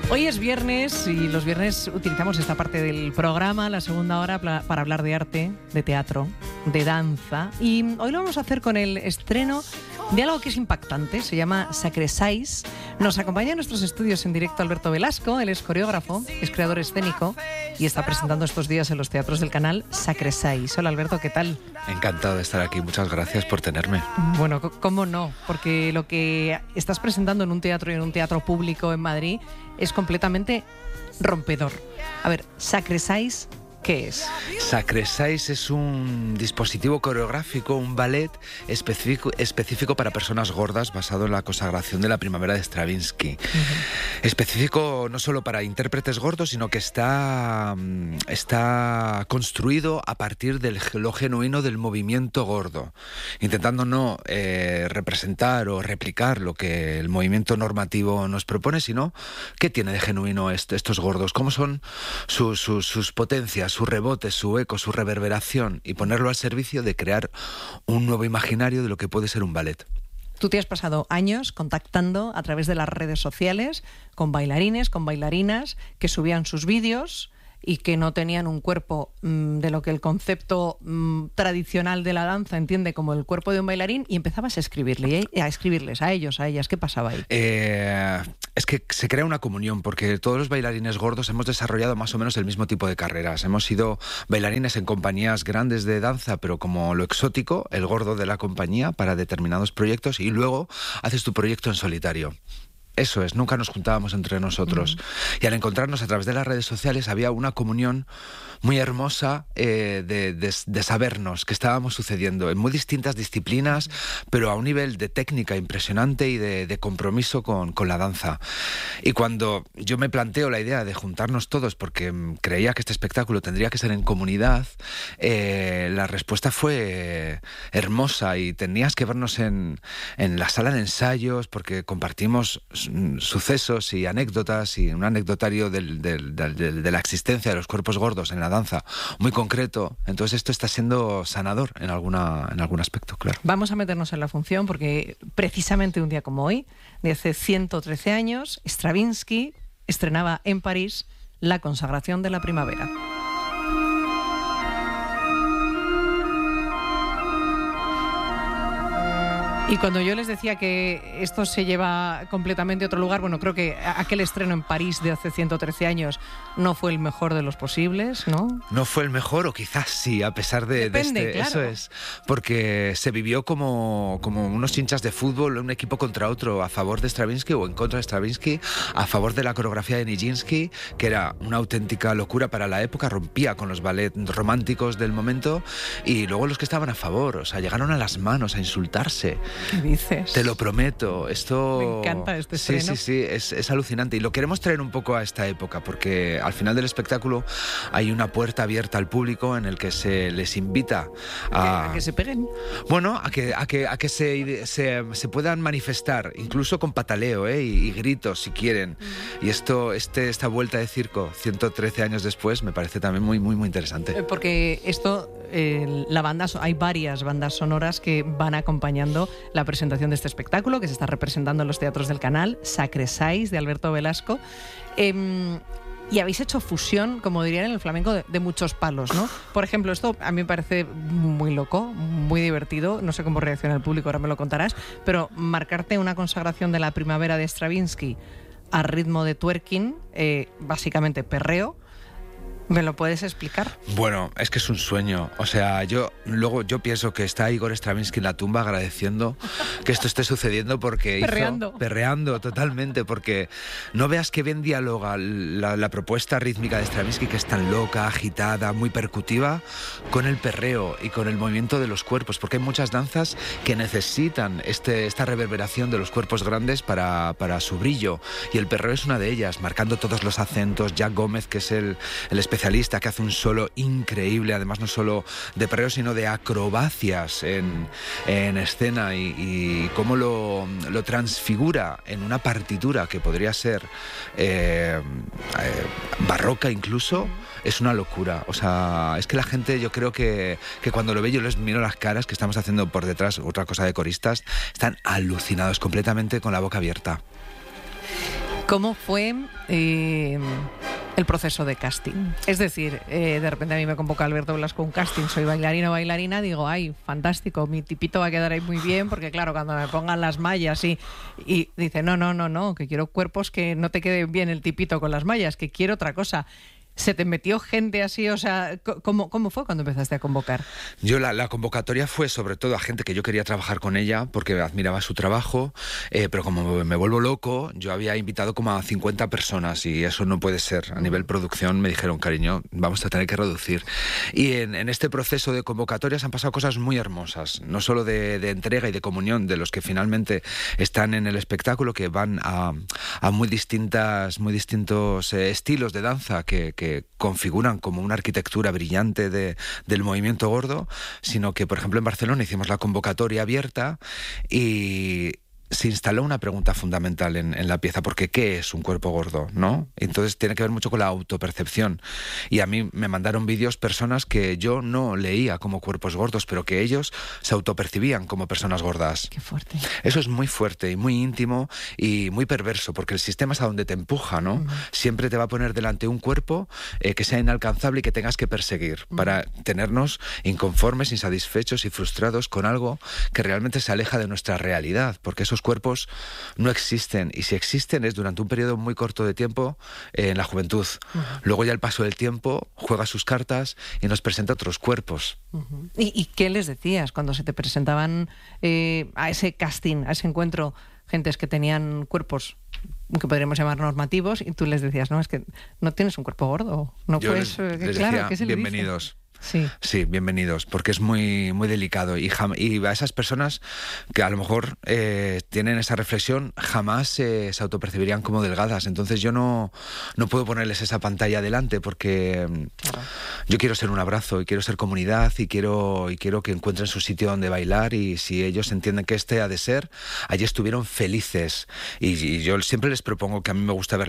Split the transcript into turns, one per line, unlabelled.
Hoy es viernes y los viernes utilizamos esta parte del programa, la segunda hora, para hablar de arte, de teatro, de danza. Y hoy lo vamos a hacer con el estreno de algo que es impactante, se llama Sacresais. Nos acompaña en nuestros estudios en directo Alberto Velasco, él es coreógrafo, es creador escénico y está presentando estos días en los teatros del canal Sacresais. Hola Alberto, ¿qué tal?
Encantado de estar aquí, muchas gracias por tenerme.
Bueno, ¿cómo no? Porque lo que estás presentando en un teatro y en un teatro público en Madrid es completamente rompedor. A ver, Sacresais, ¿qué es?
Sacresais es un dispositivo coreográfico, un ballet específico para personas gordas basado en la consagración de la primavera de Stravinsky. Específico no solo para intérpretes gordos, sino que está construido a partir de lo genuino del movimiento gordo, intentando no representar o replicar lo que el movimiento normativo nos propone, sino qué tiene de genuino estos gordos, cómo son sus potencias, su rebote, su eco, su reverberación, y ponerlo al servicio de crear un nuevo imaginario de lo que puede ser un ballet.
Tú te has pasado años contactando a través de las redes sociales con bailarines, con bailarinas que subían sus vídeos y que no tenían un cuerpo de lo que el concepto tradicional de la danza entiende como el cuerpo de un bailarín, y empezabas a escribirles a ellos, a ellas. ¿Qué pasaba ahí?
Es que se crea una comunión, porque todos los bailarines gordos hemos desarrollado más o menos el mismo tipo de carreras. Hemos sido bailarines en compañías grandes de danza, pero como lo exótico, el gordo de la compañía para determinados proyectos, y luego haces tu proyecto en solitario. Eso es, nunca nos juntábamos entre nosotros. Y al encontrarnos a través de las redes sociales había una comunión muy hermosa de sabernos qué estábamos sucediendo en muy distintas disciplinas, pero a un nivel de técnica impresionante y de compromiso con la danza. Y cuando yo me planteo la idea de juntarnos todos, porque creía que este espectáculo tendría que ser en comunidad, la respuesta fue hermosa, y tenías que vernos en la sala de ensayos, porque compartimos sucesos y anécdotas y un anecdotario de la existencia de los cuerpos gordos en la danza muy concreto. Entonces esto está siendo sanador en algún aspecto, claro.
Vamos a meternos en la función, porque precisamente un día como hoy, de hace 113 años, Stravinsky estrenaba en París La consagración de la primavera. Y cuando yo les decía que esto se lleva completamente a otro lugar, bueno, creo que aquel estreno en París de hace 113 años no fue el mejor de los posibles, ¿no?
No fue el mejor, o quizás sí, a pesar
Depende, claro.
Eso es, porque se vivió como unos hinchas de fútbol, un equipo contra otro, a favor de Stravinsky o en contra de Stravinsky, a favor de la coreografía de Nijinsky, que era una auténtica locura para la época, rompía con los ballets románticos del momento, y luego los que estaban a favor, o sea, llegaron a las manos a insultarse.
¿Qué dices?
Te lo prometo, esto...
Me encanta este estreno.
Sí, es alucinante, y lo queremos traer un poco a esta época, porque al final del espectáculo hay una puerta abierta al público en el que se les invita
a que se peguen.
Bueno, a que se puedan manifestar, incluso con pataleo, y gritos si quieren. Y esta vuelta de circo 113 años después me parece también muy, muy, muy interesante.
Porque esto, hay varias bandas sonoras que van acompañando la presentación de este espectáculo, que se está representando en los teatros del canal, Sacresais, de Alberto Velasco. Y habéis hecho fusión, como dirían en el flamenco, de muchos palos, ¿no? Por ejemplo, esto a mí me parece muy loco, muy divertido. No sé cómo reacciona el público, ahora me lo contarás. Pero marcarte una consagración de la primavera de Stravinsky a ritmo de twerking, básicamente perreo, ¿me lo puedes explicar?
Bueno, es que es un sueño. O sea, yo pienso que está Igor Stravinsky en la tumba agradeciendo que esto esté sucediendo, porque perreando totalmente, porque no veas qué bien dialoga la propuesta rítmica de Stravinsky, que es tan loca, agitada, muy percutiva, con el perreo y con el movimiento de los cuerpos, porque hay muchas danzas que necesitan esta reverberación de los cuerpos grandes para su brillo, y el perreo es una de ellas, marcando todos los acentos. Jack Gómez, que es el especialista, que hace un solo increíble, además no solo de perreo, sino de acrobacias en escena, y cómo lo transfigura en una partitura que podría ser barroca incluso. Es una locura. O sea, es que la gente, yo creo que cuando lo ve, yo les miro las caras, que estamos haciendo por detrás otra cosa de coristas, están alucinados completamente, con la boca abierta.
¿Cómo fue el proceso de casting? Es decir, de repente a mí me convoca Alberto Velasco un casting, soy bailarina o bailarina, digo, ay, fantástico, mi tipito va a quedar ahí muy bien, porque claro, cuando me pongan las mallas y dice, no, que quiero cuerpos que no te quede bien el tipito con las mallas, que quiero otra cosa. ¿Se te metió gente así? O sea, ¿cómo fue cuando empezaste a convocar?
Yo la convocatoria fue sobre todo a gente que yo quería trabajar con ella porque admiraba su trabajo, pero como me vuelvo loco, yo había invitado como a 50 personas y eso no puede ser. A nivel producción me dijeron, cariño, vamos a tener que reducir. Y en este proceso de convocatorias han pasado cosas muy hermosas, no solo de entrega y de comunión de los que finalmente están en el espectáculo, que van a muy distintos estilos de danza que configuran como una arquitectura brillante del movimiento gordo, sino que, por ejemplo, en Barcelona hicimos la convocatoria abierta y se instaló una pregunta fundamental en la pieza, porque ¿qué es un cuerpo gordo?, ¿no? Entonces tiene que ver mucho con la autopercepción. Y a mí me mandaron vídeos personas que yo no leía como cuerpos gordos, pero que ellos se autopercibían como personas gordas.
Qué fuerte.
Eso es muy fuerte y muy íntimo y muy perverso, porque el sistema es a donde te empuja, ¿no? Siempre te va a poner delante un cuerpo que sea inalcanzable y que tengas que perseguir para tenernos inconformes, insatisfechos y frustrados con algo que realmente se aleja de nuestra realidad, porque esos cuerpos no existen, y si existen es durante un periodo muy corto de tiempo en la juventud. Luego ya el paso del tiempo juega sus cartas y nos presenta otros cuerpos.
¿Y qué les decías cuando se te presentaban a ese casting, a ese encuentro, gentes que tenían cuerpos que podríamos llamar normativos, y tú les decías, no, es que no tienes un cuerpo gordo? No
Yo
puedes,
les
claro,
decía,
¿qué se le dice?
bienvenidos.
Sí,
bienvenidos, porque es muy, muy delicado y a esas personas que a lo mejor tienen esa reflexión jamás se autopercibirían como delgadas. Entonces yo no puedo ponerles esa pantalla delante porque claro, yo quiero ser un abrazo y quiero ser comunidad y quiero que encuentren su sitio donde bailar, y si ellos entienden que este ha de ser, allí estuvieron felices. Y yo siempre les propongo que a mí me gusta ver